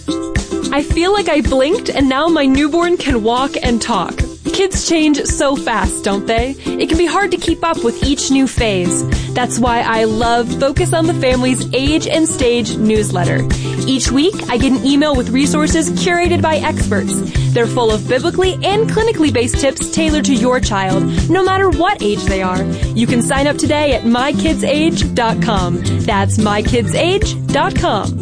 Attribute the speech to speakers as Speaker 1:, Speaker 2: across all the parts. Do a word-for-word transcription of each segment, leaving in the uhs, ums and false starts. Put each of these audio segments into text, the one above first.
Speaker 1: I feel like I blinked and now my newborn can walk and talk. Kids change so fast, don't they? It can be hard to keep up with each new phase. That's why I love Focus on the Family's Age and Stage newsletter. Each week, I get an email with resources curated by experts. They're full of biblically and clinically based tips tailored to your child, no matter what age they are. You can sign up today at my kids age dot com. That's my kids age dot com.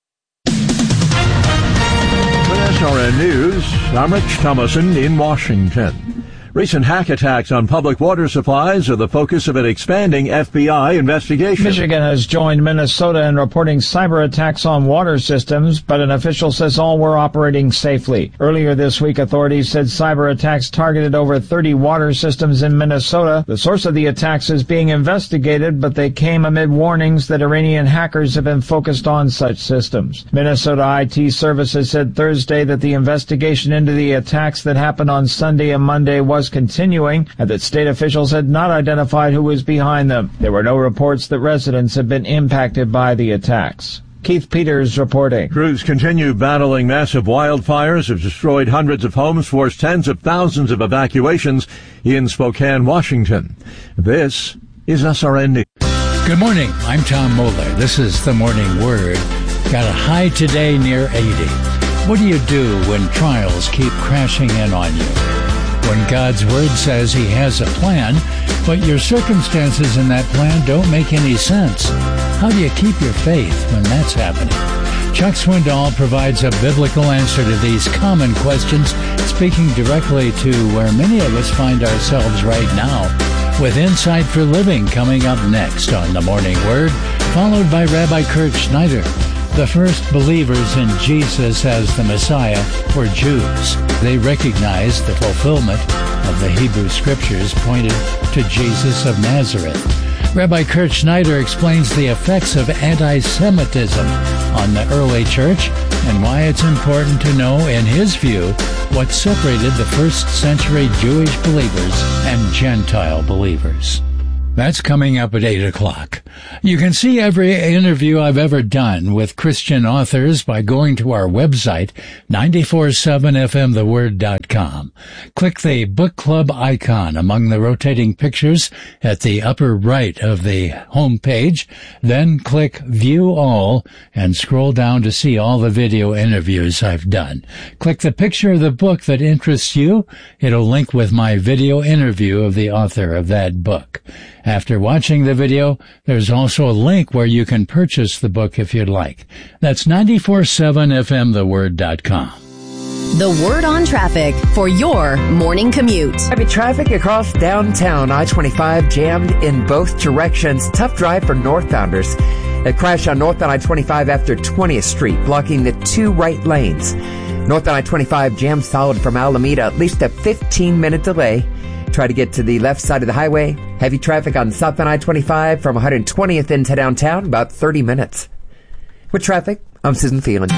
Speaker 2: S R N News, I'm Rich Thomason in Washington. Recent hack attacks on public water supplies are the focus of an expanding F B I investigation.
Speaker 3: Michigan has joined Minnesota in reporting cyber attacks on water systems, but an official says all were operating safely. Earlier this week, authorities said cyber attacks targeted over thirty water systems in Minnesota. The source of the attacks is being investigated, but they came amid warnings that Iranian hackers have been focused on such systems. Minnesota I T Services said Thursday that the investigation into the attacks that happened on Sunday and Monday was continuing, and that state officials had not identified who was behind them. There were no reports that residents had been impacted by the attacks. Keith Peters reporting.
Speaker 2: Crews continue battling massive wildfires, have destroyed hundreds of homes, forced tens of thousands of evacuations in Spokane, Washington. This is S R N News.
Speaker 4: Good morning. I'm Tom Moeller. This is the Morning Word. Got a high today near eighty. What do you do when trials keep crashing in on you? When God's Word says He has a plan, but your circumstances in that plan don't make any sense. How do you keep your faith when that's happening? Chuck Swindoll provides a biblical answer to these common questions, speaking directly to where many of us find ourselves right now. With Insight for Living coming up next on The Morning Word, followed by Rabbi Kurt Schneider. The first believers in Jesus as the Messiah were Jews. They recognized the fulfillment of the Hebrew Scriptures pointed to Jesus of Nazareth. Rabbi Kurt Schneider explains the effects of anti-Semitism on the early church and why it's important to know, in his view, what separated the first century Jewish believers and Gentile believers. That's coming up at eight o'clock. You can see every interview I've ever done with Christian authors by going to our website, nine four seven F M the word dot com. Click the book club icon among the rotating pictures at the upper right of the home page. Then click View All and scroll down to see all the video interviews I've done. Click the picture of the book that interests you. It'll link with my video interview of the author of that book. After watching the video, there's also a link where you can purchase the book if you'd like. That's nine four seven F M the word dot com.
Speaker 5: The Word on Traffic for your morning commute.
Speaker 6: Heavy traffic across downtown. I twenty-five jammed in both directions. Tough drive for northbounders. A crash on northbound I twenty-five after twentieth Street, blocking the two right lanes. Northbound I twenty-five jammed solid from Alameda, at least a fifteen minute delay. Try to get to the left side of the highway. Heavy traffic on southbound I twenty-five from one hundred twentieth into downtown, about thirty minutes. With traffic, I'm Susan Phelan.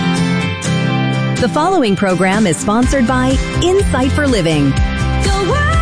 Speaker 5: The following program is sponsored by Insight for Living. Go Word!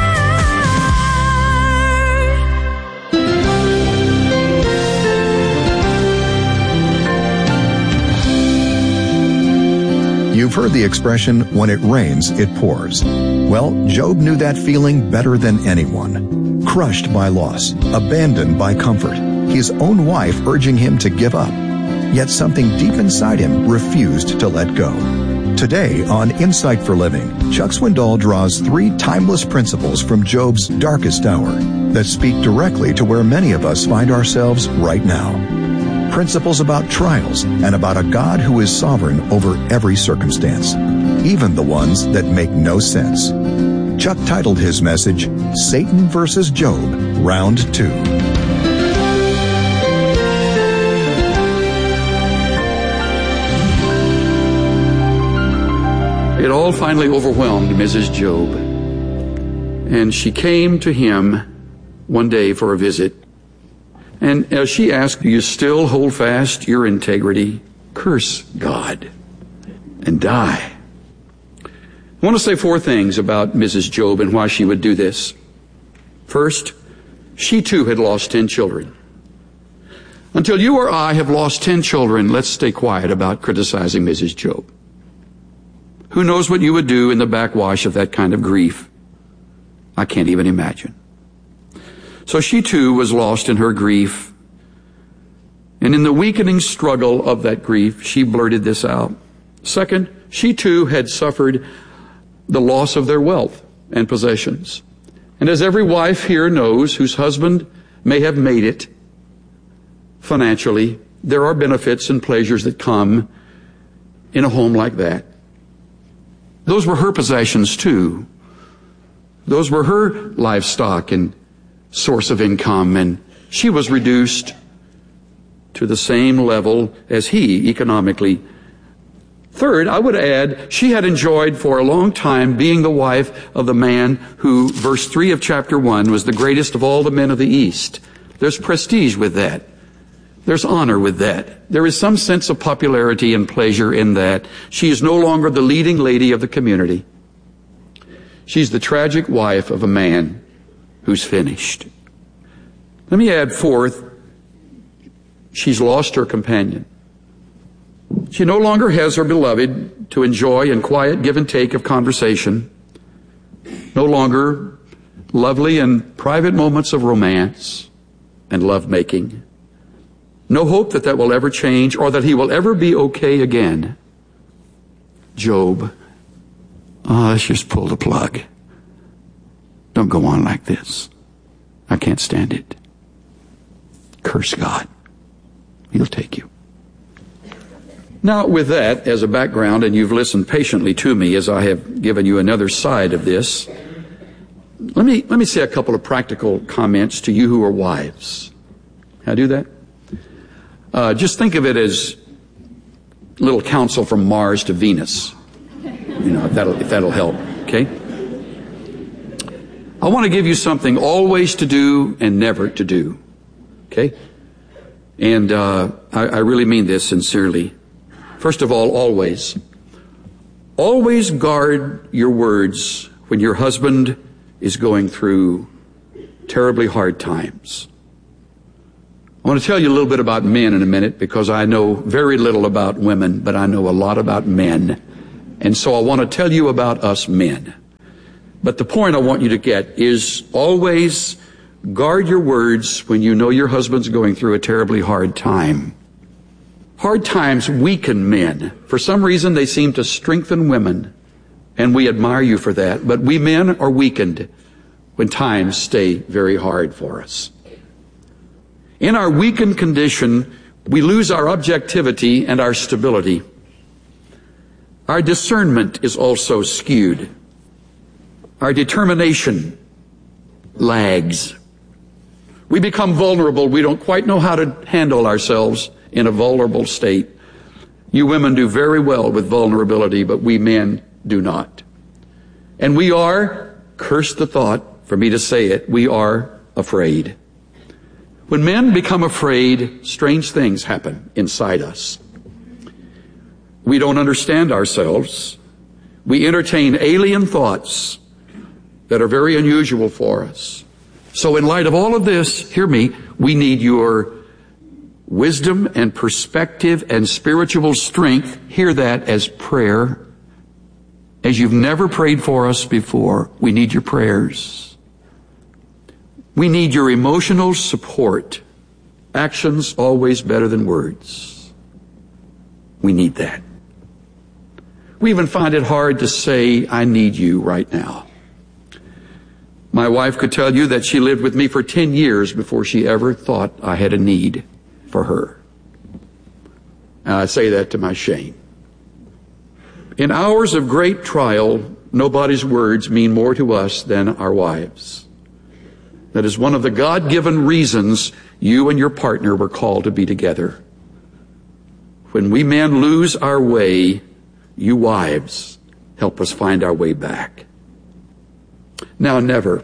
Speaker 7: You've heard the expression, when it rains, it pours. Well, Job knew that feeling better than anyone. Crushed by loss, abandoned by comfort, his own wife urging him to give up. Yet something deep inside him refused to let go. Today on Insight for Living, Chuck Swindoll draws three timeless principles from Job's darkest hour that speak directly to where many of us find ourselves right now. Principles about trials and about a God who is sovereign over every circumstance, even the ones that make no sense. Chuck titled his message, Satan versus Job, Round Two.
Speaker 8: It all finally overwhelmed Missus Job, and she came to him one day for a visit. And as she asked, do you still hold fast your integrity? Curse God and die. I want to say four things about Missus Job and why she would do this. First, she too had lost ten children. Until you or I have lost ten children, let's stay quiet about criticizing Missus Job. Who knows what you would do in the backwash of that kind of grief? I can't even imagine. So she too was lost in her grief. And in the weakening struggle of that grief, she blurted this out. Second, she too had suffered the loss of their wealth and possessions. And as every wife here knows whose husband may have made it financially, there are benefits and pleasures that come in a home like that. Those were her possessions too. Those were her livestock and source of income, and she was reduced to the same level as he economically. Third, I would add, she had enjoyed for a long time being the wife of the man who, verse three of chapter one, was the greatest of all the men of the East. There's prestige with that. There's honor with that. There is some sense of popularity and pleasure in that. She is no longer the leading lady of the community. She's the tragic wife of a man who's finished. Let me add fourth, she's lost her companion. She no longer has her beloved to enjoy in quiet give and take of conversation. No longer lovely and private moments of romance and lovemaking. No hope that that will ever change or that he will ever be okay again. Job, oh, let's just pull the plug. Don't go on like this. I can't stand it. Curse God. He'll take you. Now, with that as a background, and you've listened patiently to me as I have given you another side of this, let me let me say a couple of practical comments to you who are wives. Can I do that? Uh, just think of it as a little counsel from Mars to Venus. You know, if that'll, if that'll help, okay? I want to give you something always to do and never to do, okay? And uh, I, I really mean this sincerely. First of all, always. Always guard your words when your husband is going through terribly hard times. I want to tell you a little bit about men in a minute because I know very little about women, but I know a lot about men. And so I want to tell you about us men. But the point I want you to get is always guard your words when you know your husband's going through a terribly hard time. Hard times weaken men. For some reason, they seem to strengthen women, and we admire you for that. But we men are weakened when times stay very hard for us. In our weakened condition, we lose our objectivity and our stability. Our discernment is also skewed. Our determination lags. We become vulnerable. We don't quite know how to handle ourselves in a vulnerable state. You women do very well with vulnerability, but we men do not. And we are, curse the thought for me to say it, we are afraid. When men become afraid, strange things happen inside us. We don't understand ourselves. We entertain alien thoughts that are very unusual for us. So in light of all of this, hear me, we need your wisdom and perspective and spiritual strength. Hear that as prayer. As you've never prayed for us before, we need your prayers. We need your emotional support. Actions always better than words. We need that. We even find it hard to say, I need you right now. My wife could tell you that she lived with me for ten years before she ever thought I had a need for her. And I say that to my shame. In hours of great trial, nobody's words mean more to us than our wives. That is one of the God-given reasons you and your partner were called to be together. When we men lose our way, you wives help us find our way back. Now, never,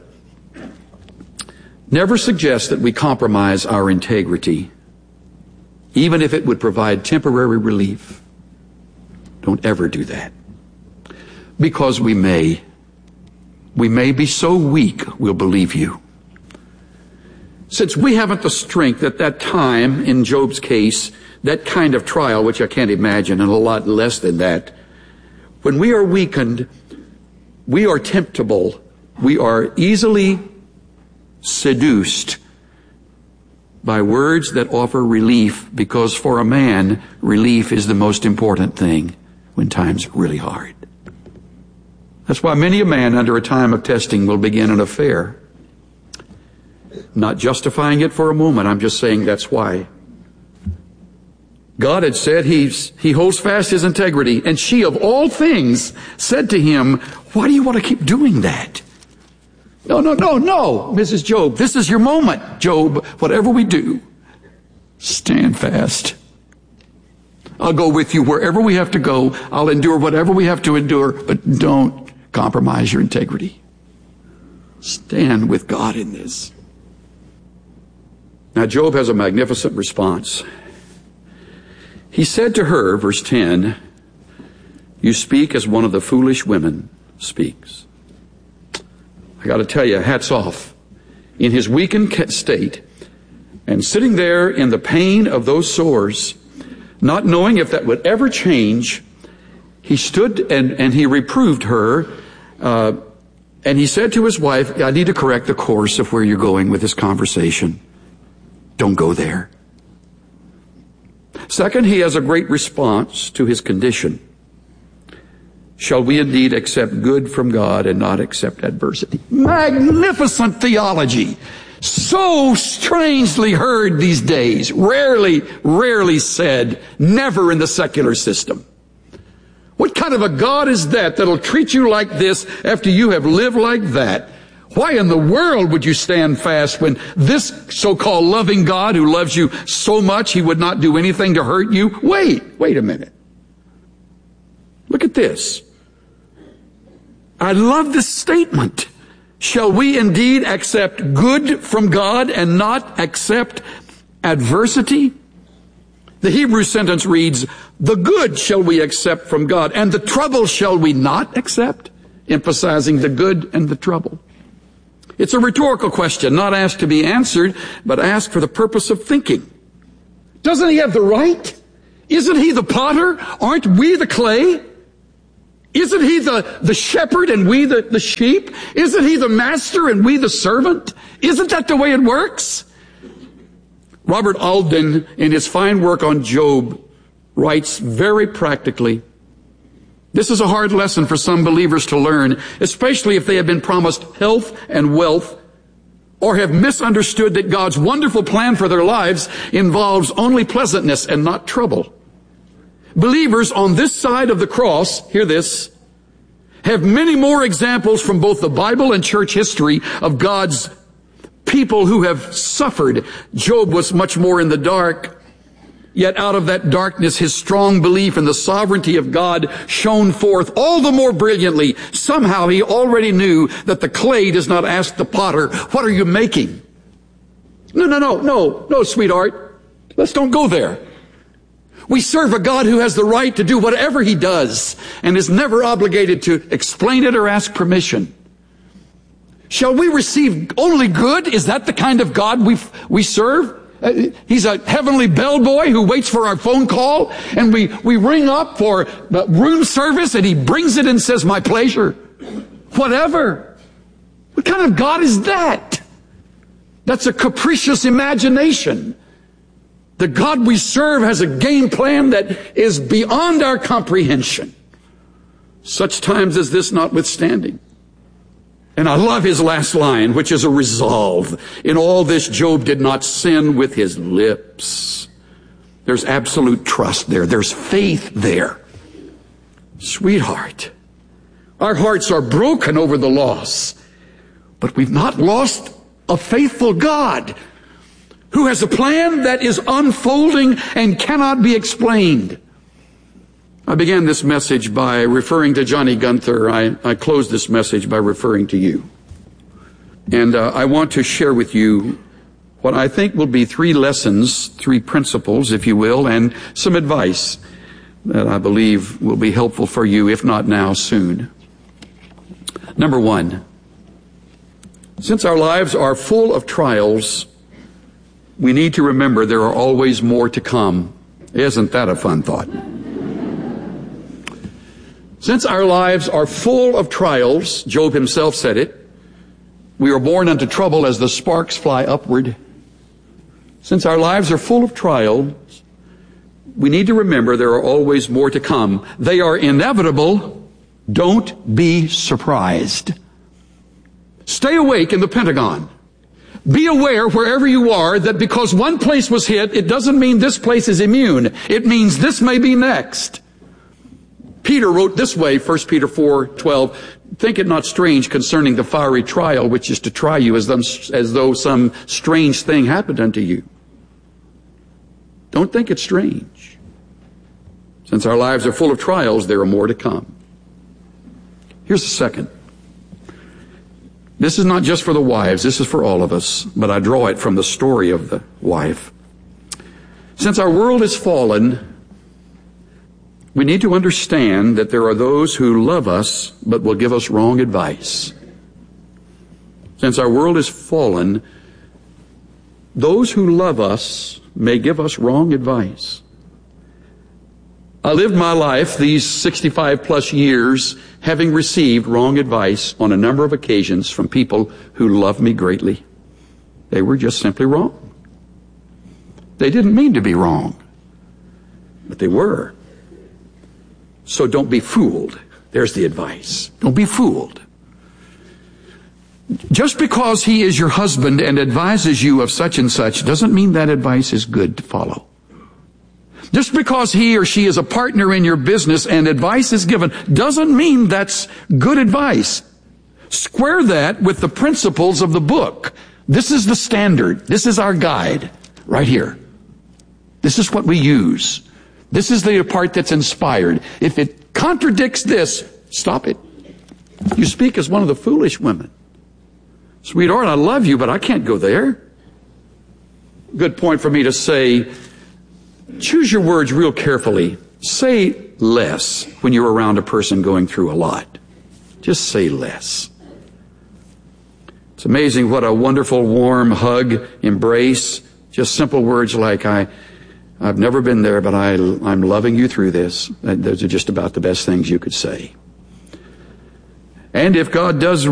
Speaker 8: never suggest that we compromise our integrity, even if it would provide temporary relief. Don't ever do that. Because we may. We may be so weak, we'll believe you. Since we haven't the strength at that time, in Job's case, that kind of trial, which I can't imagine, and a lot less than that, When we are weakened, we are temptable. We are easily seduced by words that offer relief, because for a man, relief is the most important thing when times are really hard. That's why many a man under a time of testing will begin an affair. Not justifying it for a moment, I'm just saying that's why. God had said he's, he holds fast his integrity, and she of all things said to him, why do you want to keep doing that? No, no, no, no, Missus Job, this is your moment, Job. Whatever we do, stand fast. I'll go with you wherever we have to go. I'll endure whatever we have to endure, but don't compromise your integrity. Stand with God in this. Now, Job has a magnificent response. He said to her, verse ten, you speak as one of the foolish women speaks. I got to tell you, hats off. In his weakened state, and sitting there in the pain of those sores, not knowing if that would ever change, he stood and, and he reproved her, uh, and he said to his wife, I need to correct the course of where you're going with this conversation. Don't go there. Second, he has a great response to his condition. Shall we indeed accept good from God and not accept adversity? Magnificent theology. So strangely heard these days. Rarely, rarely said. Never in the secular system. What kind of a God is that that'll treat you like this after you have lived like that? Why in the world would you stand fast when this so-called loving God who loves you so much he would not do anything to hurt you? Wait, wait a minute. Look at this. I love this statement. Shall we indeed accept good from God and not accept adversity? The Hebrew sentence reads, the good shall we accept from God, and the trouble shall we not accept, emphasizing the good and the trouble. It's a rhetorical question, not asked to be answered, but asked for the purpose of thinking. Doesn't he have the right? Isn't he the potter? Aren't we the clay? Isn't he the, the shepherd and we the, the sheep? Isn't he the master and we the servant? Isn't that the way it works? Robert Alden, in his fine work on Job, writes very practically, this is a hard lesson for some believers to learn, especially if they have been promised health and wealth, or have misunderstood that God's wonderful plan for their lives involves only pleasantness and not trouble. Believers on this side of the cross, hear this, have many more examples from both the Bible and church history of God's people who have suffered. Job was much more in the dark, yet out of that darkness his strong belief in the sovereignty of God shone forth all the more brilliantly. Somehow he already knew that the clay does not ask the potter, what are you making? No, no, no, no, no, sweetheart. Let's don't go there. We serve a God who has the right to do whatever he does and is never obligated to explain it or ask permission. Shall we receive only good? Is that the kind of God we we serve? Uh, he's a heavenly bellboy who waits for our phone call, and we, we ring up for uh, room service and he brings it and says, my pleasure. Whatever. What kind of God is that? That's a capricious imagination. The God we serve has a game plan that is beyond our comprehension. Such times as this notwithstanding. And I love his last line, which is a resolve. In all this, Job did not sin with his lips. There's absolute trust there. There's faith there. Sweetheart, our hearts are broken over the loss, but we've not lost a faithful God who has a plan that is unfolding and cannot be explained. I began this message by referring to Johnny Gunther. I, I close this message by referring to you. And uh, I want to share with you what I think will be three lessons, three principles, if you will, and some advice that I believe will be helpful for you, if not now, soon. Number one, since our lives are full of trials, we need to remember there are always more to come. Isn't that a fun thought? Since our lives are full of trials, Job himself said it, we are born unto trouble as the sparks fly upward. Since our lives are full of trials, we need to remember there are always more to come. They are inevitable. Don't be surprised. Stay awake in the Pentagon. Be aware wherever you are that because one place was hit, it doesn't mean this place is immune. It means this may be next. Peter wrote this way, First Peter four twelve, think it not strange concerning the fiery trial which is to try you as, them, as though some strange thing happened unto you. Don't think it's strange. Since our lives are full of trials, there are more to come. Here's the second. This is not just for the wives, this is for all of us, but I draw it from the story of the wife. Since our world is fallen, we need to understand that there are those who love us but will give us wrong advice. Since our world is fallen, those who love us may give us wrong advice. I lived my life, these sixty-five plus years, having received wrong advice on a number of occasions from people who loved me greatly. They were just simply wrong. They didn't mean to be wrong, but they were. So don't be fooled. There's the advice. Don't be fooled. Just because he is your husband and advises you of such and such doesn't mean that advice is good to follow. Just because he or she is a partner in your business and advice is given doesn't mean that's good advice. Square that with the principles of the book. This is the standard. This is our guide right here. This is what we use. This is the part that's inspired. If it contradicts this, stop it. You speak as one of the foolish women. Sweetheart, I love you, but I can't go there. Good point for me to say, choose your words real carefully. Say less when you're around a person going through a lot. Just say less. It's amazing what a wonderful, warm hug, embrace, just simple words like, I, I've never been there, but I, I'm loving you through this. Those are just about the best things you could say. And if God does